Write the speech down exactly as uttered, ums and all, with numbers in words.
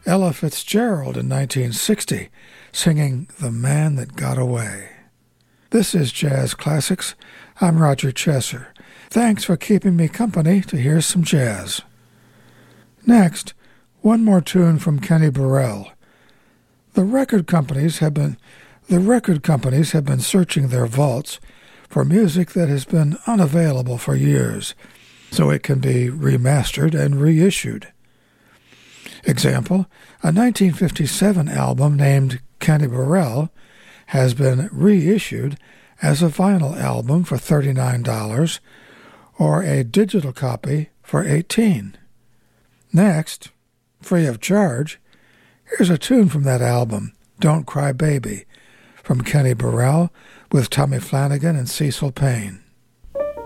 Ella Fitzgerald in nineteen sixty, singing The Man That Got Away. This is Jazz Classics. I'm Roger Chesser. Thanks for keeping me company to hear some jazz. Next, one more tune from Kenny Burrell. The record companies have been the record companies have been searching their vaults for music that has been unavailable for years, so it can be remastered and reissued. Example, a nineteen fifty-seven album named Kenny Burrell has been reissued as a vinyl album for thirty-nine dollars or a digital copy for eighteen dollars. Next, free of charge, here's a tune from that album, Don't Cry Baby, from Kenny Burrell with Tommy Flanagan and Cecil Payne.